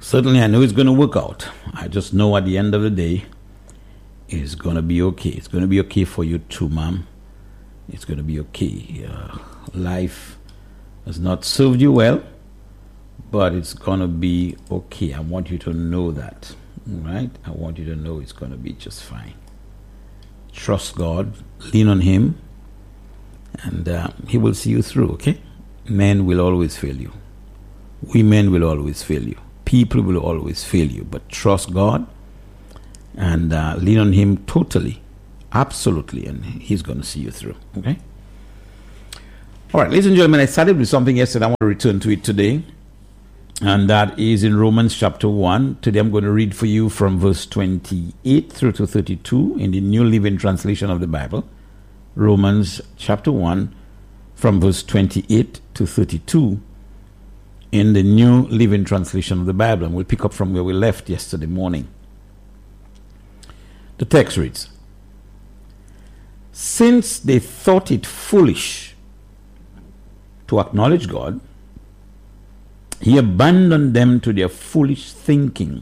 Certainly, I know it's going to work out. I just know at the end of the day, it's going to be okay. It's going to be okay for you too, ma'am. It's going to be okay. Life has not served you well, but it's going to be okay. I want you to know that, right? I want you to know it's going to be just fine. Trust God, lean on Him, and He will see you through, okay? Men will always fail you. Women will always fail you. People will always fail you, but trust God and lean on Him totally, absolutely, and He's going to see you through, okay? All right, ladies and gentlemen, I started with something yesterday. I want to return to it today, and that is in Romans chapter 1. Today I'm going to read for you from verse 28 through to 32 in the New Living Translation of the Bible. Romans chapter 1 from verse 28 to 32 in the New Living Translation of the Bible. And we'll pick up from where we left yesterday morning. The text reads, "Since they thought it foolish to acknowledge God, He abandoned them to their foolish thinking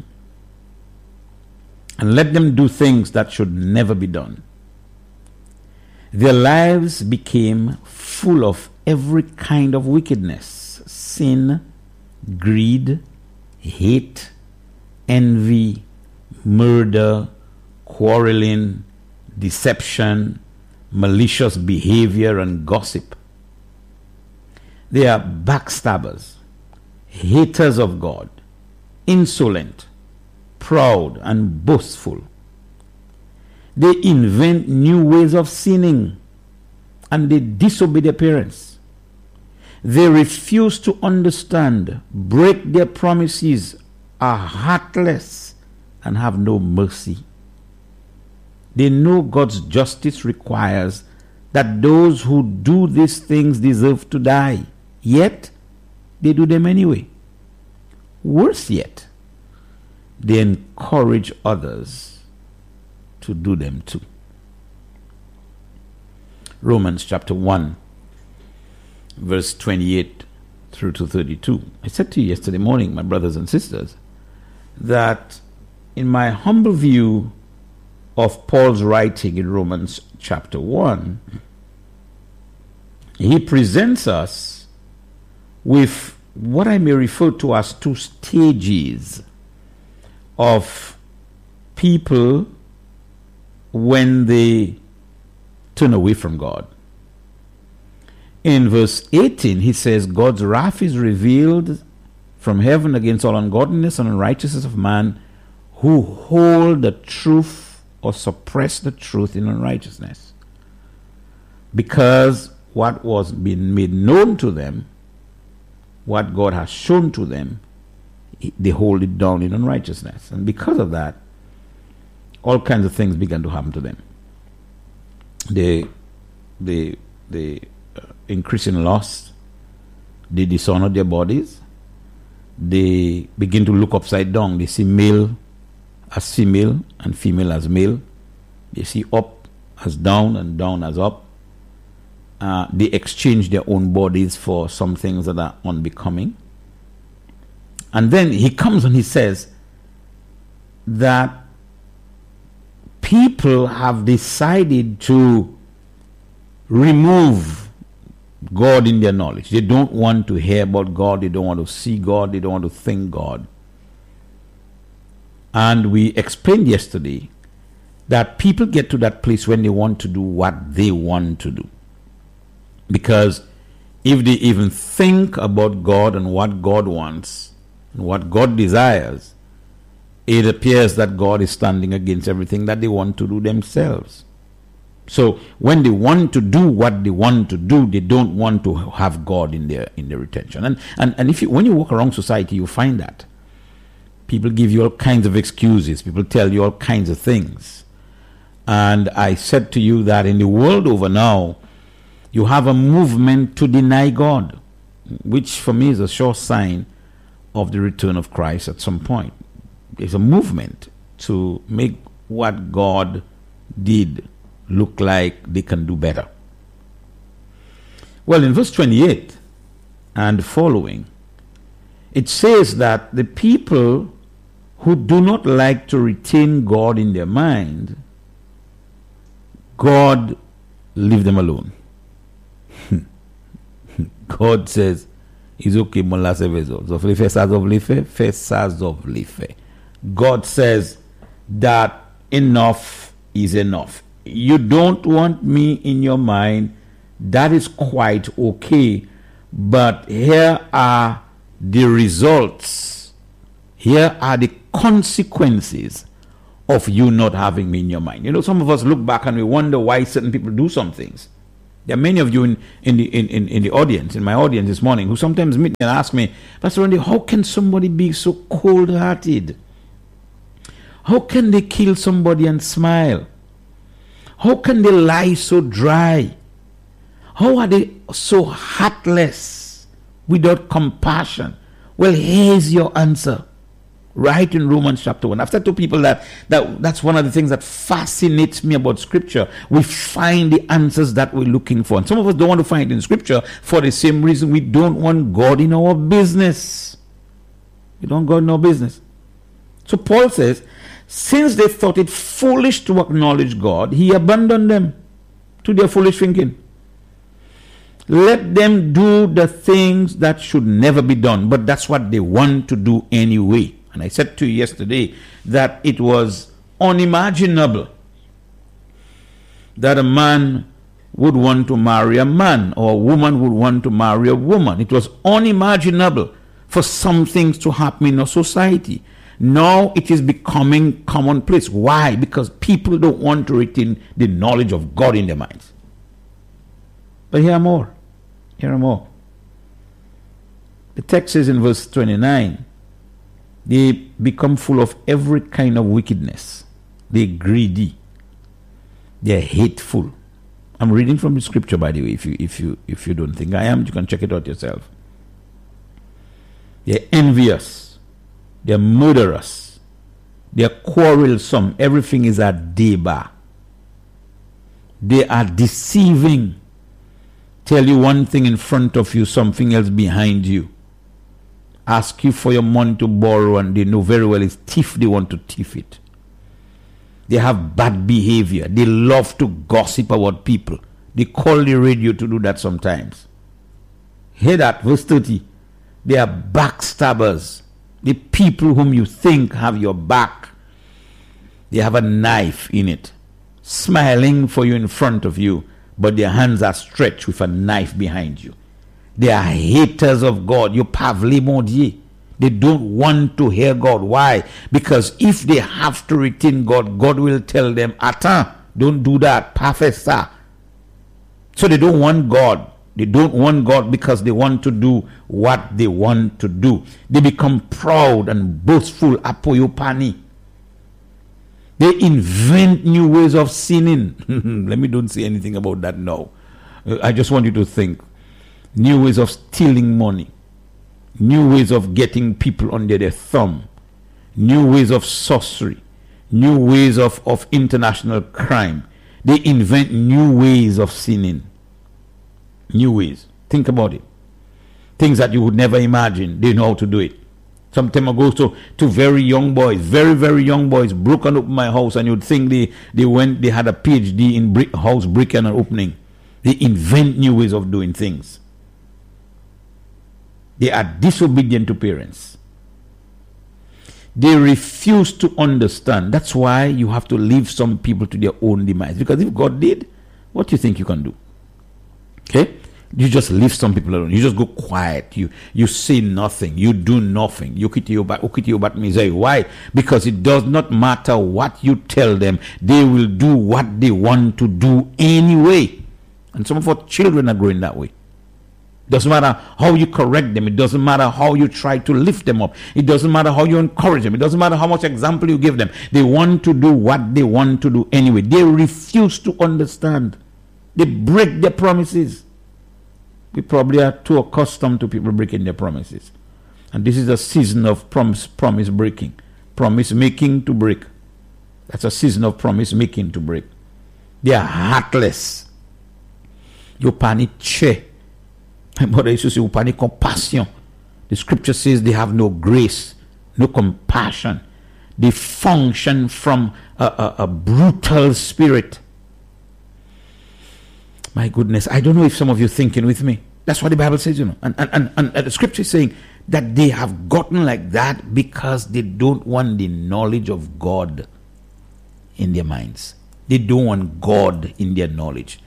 and let them do things that should never be done. Their lives became full of every kind of wickedness, sin, greed, hate, envy, murder, quarreling, deception, malicious behavior, and gossip. They are backstabbers, haters of God, insolent, proud, and boastful. They invent new ways of sinning, and they disobey their parents. They refuse to understand, break their promises, are heartless, and have no mercy. They know God's justice requires that those who do these things deserve to die, yet they do them anyway. Worse yet, they encourage others to do them too." Romans chapter 1, verse 28 through to 32. I said to you yesterday morning, my brothers and sisters, that in my humble view of Paul's writing in Romans chapter 1, he presents us with what I may refer to as two stages of people when they turn away from God. In verse 18, he says, "God's wrath is revealed from heaven against all ungodliness and unrighteousness of man who hold the truth or suppress the truth in unrighteousness. Because what was being made known to them, what God has shown to them, they hold it down in unrighteousness. And because of that, all kinds of things began to happen to them. They increase in lust. They dishonor their bodies. They begin to look upside down. They see male as female and female as male. They see up as down and down as up. They exchange their own bodies for some things that are unbecoming. And then he comes and he says that people have decided to remove God in their knowledge. They don't want to hear about God. They don't want to see God. They don't want to think God. And we explained yesterday that people get to that place when they want to do what they want to do. Because if they even think about God and what God wants and what God desires, it appears that God is standing against everything that they want to do themselves. So when they want to do what they want to do, they don't want to have God in their attention. And if when you walk around society, you find that people give you all kinds of excuses. People tell you all kinds of things. And I said to you that in the world over now, you have a movement to deny God, which for me is a sure sign of the return of Christ at some point. There's a movement to make what God did look like they can do better. Well, in verse 28 and following, it says that the people who do not like to retain God in their mind, God leave them alone. God says, it's okay, God says that enough is enough. You don't want me in your mind, that is quite okay, but here are the results. Here are the consequences of you not having me in your mind. You know, some of us look back and we wonder why certain people do some things. There are many of you in the audience, in my audience this morning, who sometimes meet me and ask me, Pastor Randy, how can somebody be so cold-hearted? How can they kill somebody and smile? How can they lie so dry? How are they so heartless, without compassion? Well, here's your answer. Right in Romans chapter 1. I've said to people that's one of the things that fascinates me about Scripture. We find the answers that we're looking for. And some of us don't want to find it in Scripture for the same reason we don't want God in our business. We don't want God in our business. So Paul says, since they thought it foolish to acknowledge God, he abandoned them to their foolish thinking. Let them do the things that should never be done, but that's what they want to do anyway. And I said to you yesterday that it was unimaginable that a man would want to marry a man or a woman would want to marry a woman. It was unimaginable for some things to happen in our society. Now it is becoming commonplace. Why? Because people don't want to retain the knowledge of God in their minds. But hear more. Hear more. The text says in verse 29, they become full of every kind of wickedness. They're greedy. They're hateful. I'm reading from the Scripture, by the way. If you don't think I am, you can check it out yourself. They're envious. They're murderous. They're quarrelsome. Everything is a deba. They are deceiving. Tell you one thing in front of you, something else behind you. Ask you for your money to borrow, and they know very well it's thief, they want to thief it. They have bad behavior. They love to gossip about people. They call the radio to do that sometimes. Hear that, verse 30. They are backstabbers. The people whom you think have your back, they have a knife in it, smiling for you in front of you, but their hands are stretched with a knife behind you. They are haters of God. You Pavle Mondier. They don't want to hear God. Why? Because if they have to retain God, God will tell them, attends, don't do that, pas faire ça. So they don't want God. They don't want God because they want to do what they want to do. They become proud and boastful, apoyopani. They invent new ways of sinning. Let me don't say anything about that now. I just want you to think. New ways of stealing money. New ways of getting people under their thumb. New ways of sorcery. New ways of international crime. They invent new ways of sinning. New ways. Think about it. Things that you would never imagine. They know how to do it. Some time ago to very young boys, very, very young boys, broke and opened my house, and you'd think they had a PhD in house breaking and opening. They invent new ways of doing things. They are disobedient to parents. They refuse to understand. That's why you have to leave some people to their own demise. Because if God did, what do you think you can do? Okay? You just leave some people alone. You just go quiet. You say nothing. You do nothing. Why? Because it does not matter what you tell them. They will do what they want to do anyway. And some of our children are growing that way. It doesn't matter how you correct them. It doesn't matter how you try to lift them up. It doesn't matter how you encourage them. It doesn't matter how much example you give them. They want to do what they want to do anyway. They refuse to understand. They break their promises. We probably are too accustomed to people breaking their promises. And this is a season of promise breaking. Promise making to break. That's a season of promise making to break. They are heartless. You paniche. My mother used to say, upani compassion. The scripture says they have no grace, no compassion. They function from a brutal spirit. My goodness, I don't know if some of you are thinking with me. That's what the Bible says, you know. And the scripture is saying that they have gotten like that because they don't want the knowledge of God in their minds. They don't want God in their knowledge.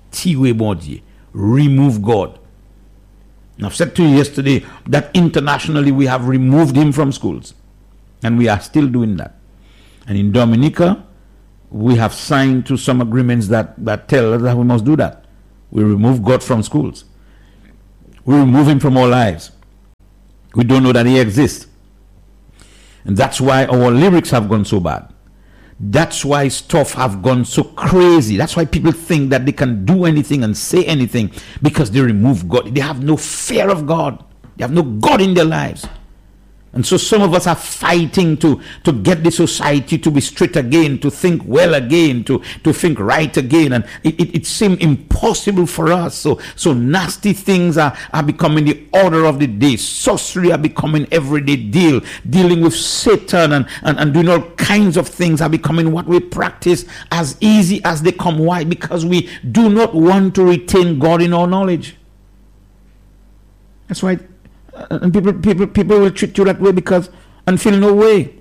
Remove God. And I've said to you yesterday that internationally we have removed him from schools. And we are still doing that. And in Dominica, we have signed to some agreements that tell us that we must do that. We remove God from schools. We remove him from our lives. We don't know that he exists. And that's why our lyrics have gone so bad. That's why stuff have gone so crazy. That's why people think that they can do anything and say anything, because they remove God. They have no fear of God. They have no God in their lives. And so some of us are fighting to get the society to be straight again, to think well again, to think right again. And it seems impossible for us. So nasty things are becoming the order of the day. Sorcery are becoming everyday deal. Dealing with Satan and doing all kinds of things are becoming what we practice as easy as they come. Why? Because we do not want to retain God in our knowledge. That's why. And people will treat you that way because and feel no way.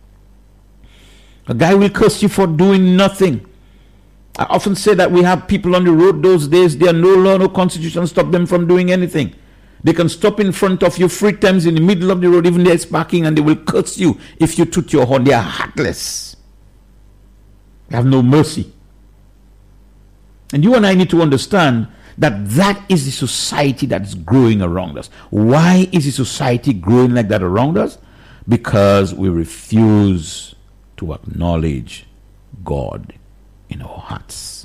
A guy will curse you for doing nothing. I often say that we have people on the road those days, there are no law, no constitution stop them from doing anything. They can stop in front of you 3 times in the middle of the road, even there's parking, and they will curse you if you toot your horn. They are heartless. They have no mercy. And you and I need to understand that is the society that is growing around us. Why is the society growing like that around us? Because we refuse to acknowledge God in our hearts.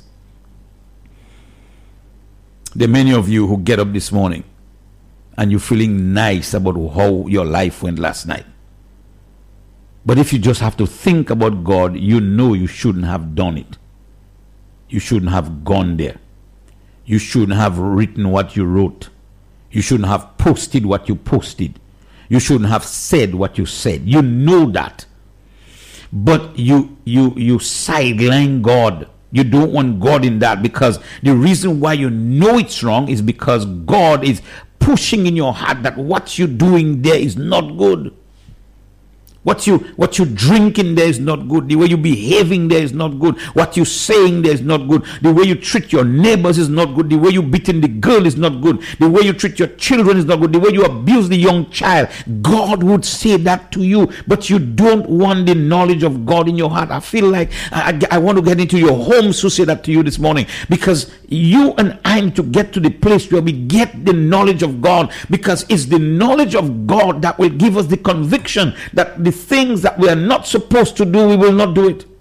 There are many of you who get up this morning and you're feeling nice about how your life went last night. But if you just have to think about God, you know you shouldn't have done it. You shouldn't have gone there. You shouldn't have written what you wrote. You shouldn't have posted what you posted. You shouldn't have said what you said. You know that. But you sideline God. You don't want God in that, because the reason why you know it's wrong is because God is pushing in your heart that what you're doing there is not good. What you drinking there is not good. The way you behaving there is not good. What you saying there is not good. The way you treat your neighbors is not good. The way you beating the girl is not good. The way you treat your children is not good. The way you abuse the young child. God would say that to you, but you don't want the knowledge of God in your heart. I feel like I want to get into your homes to say that to you this morning, because you and I need to get to the place where we get the knowledge of God, because it's the knowledge of God that will give us the conviction that the things that we are not supposed to do, we will not do it.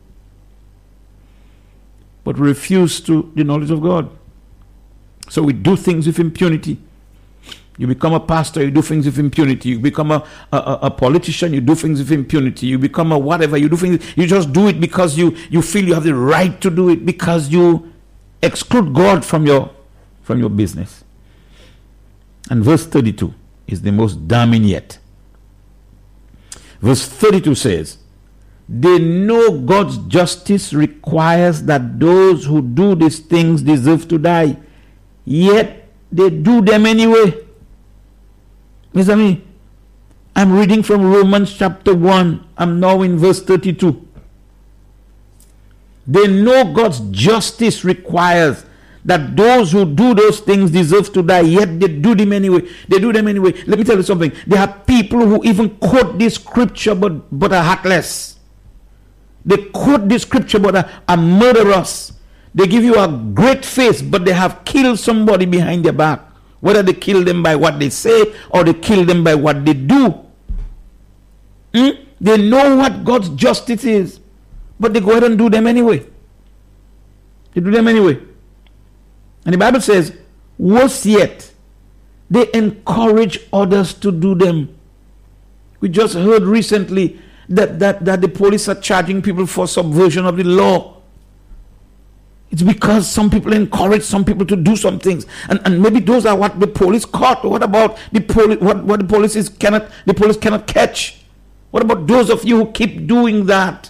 But we refuse to the knowledge of God. So we do things with impunity. You become a pastor, you do things with impunity. You become a politician, you do things with impunity. You become a whatever, you do things. You just do it because you feel you have the right to do it, because you exclude God from your business. And verse 32 is the most damning yet. Verse 32 says, they know God's justice requires that those who do these things deserve to die, yet they do them anyway. Listen to me. I'm reading from Romans chapter 1. I'm now in verse 32. They know God's justice requires that those who do those things deserve to die, yet they do them anyway. They do them anyway. Let me tell you something. There are people who even quote this scripture but are heartless. They quote this scripture but are murderers. They give you a great face, but they have killed somebody behind their back. Whether they kill them by what they say or they kill them by what they do. They know what God's justice is, but they go ahead and do them anyway. They do them anyway. And the Bible says, worse yet, they encourage others to do them. We just heard recently that the police are charging people for subversion of the law. It's because some people encourage some people to do some things, and maybe those are what the police caught. What about the police? What the police cannot catch? What about those of you who keep doing that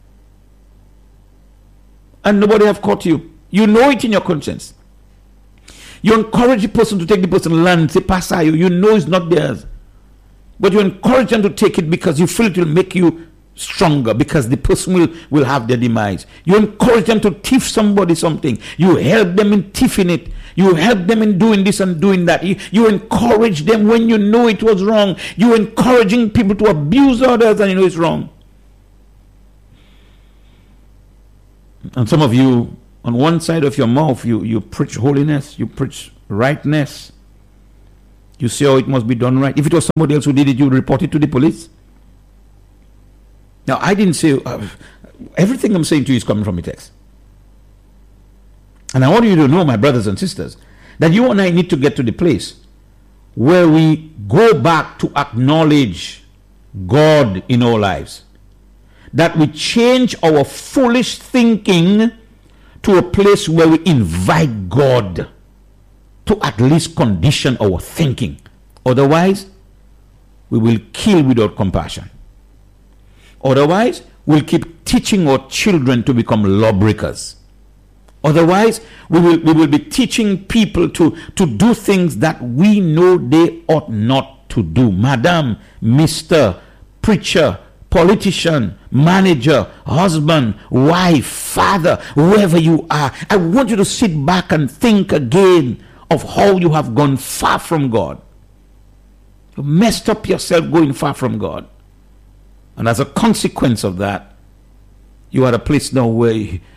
and nobody have caught you? You know it in your conscience. You encourage the person to take the person's land, say, Pastor, you know it's not theirs. But you encourage them to take it because you feel it will make you stronger, because the person will have their demise. You encourage them to thief somebody something. You help them in thieving it. You help them in doing this and doing that. You encourage them when you know it was wrong. You're encouraging people to abuse others and you know it's wrong. And some of you, on one side of your mouth, you preach holiness, you preach rightness. You say, oh, it must be done right. If it was somebody else who did it, you would report it to the police. Now, I didn't say, everything I'm saying to you is coming from the text. And I want you to know, my brothers and sisters, that you and I need to get to the place where we go back to acknowledge God in our lives. That we change our foolish thinking to a place where we invite God to at least condition our thinking. Otherwise, we will kill without compassion. Otherwise, we'll keep teaching our children to become lawbreakers. Otherwise, we will be teaching people to do things that we know they ought not to do. Madam, Mr., preacher, politician, manager, husband, wife, father, whoever you are, I want you to sit back and think again of how you have gone far from God. You messed up yourself going far from God. And as a consequence of that, you are at a place now where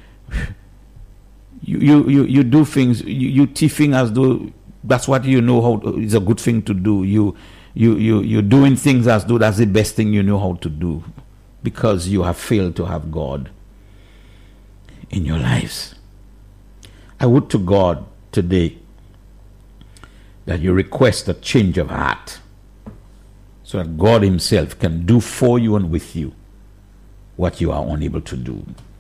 you do things, you thieving as though that's what you know how is a good thing to do. You're doing things as though that's the best thing you know how to do, because you have failed to have God in your lives. I would to God today that you request a change of heart, so that God himself can do for you and with you what you are unable to do.